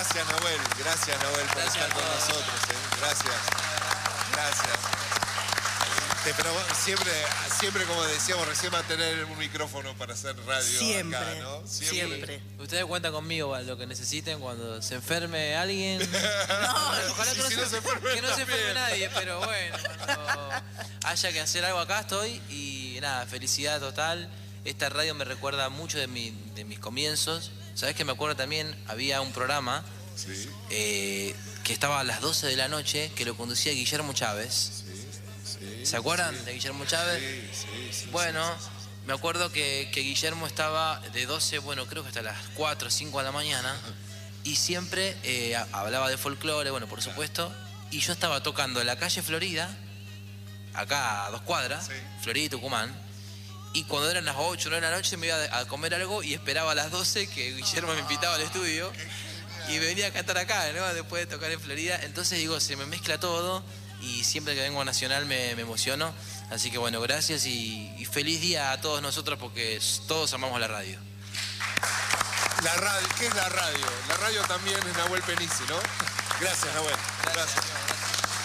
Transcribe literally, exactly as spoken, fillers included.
Gracias, Nahuel. Gracias, Nahuel, por Gracias estar con nosotros. ¿eh? Gracias. Gracias. Te pero siempre, siempre, como decíamos recién, va a tener un micrófono para hacer radio. Siempre, acá, ¿no? Siempre. siempre. Ustedes cuentan conmigo para lo que necesiten cuando se enferme alguien. No, ojalá si que no, si se, no se enferme que no se enferme también. nadie, pero bueno, cuando haya que hacer algo acá estoy y nada, felicidad total. Esta radio me recuerda mucho de, mi, de mis comienzos. ¿Sabés que me acuerdo también? Había un programa Sí. eh, que estaba a las doce de la noche que lo conducía Guillermo Chávez. Sí, ¿Se acuerdan sí. de Guillermo Chávez? Sí, sí, sí, Bueno, sí, sí. me acuerdo que, que Guillermo estaba de doce, bueno, creo que hasta las cuatro o cinco de la mañana, y siempre eh, hablaba de folclore, bueno, por supuesto, y yo estaba tocando en la calle Florida, acá a dos cuadras, Sí. Florida y Tucumán, y cuando eran las ocho o nueve de la noche me iba a comer algo y esperaba a las doce que Guillermo me invitaba al estudio y venía a cantar acá, ¿no? Después de tocar en Florida. Entonces digo, se me mezcla todo y siempre que vengo a Nacional me, me emociono. Así que bueno, gracias y, y feliz día a todos nosotros porque todos amamos la radio. La radio, ¿qué es la radio? La radio también es Nahuel Penici, ¿no? Gracias, Nahuel. Gracias. Gracias.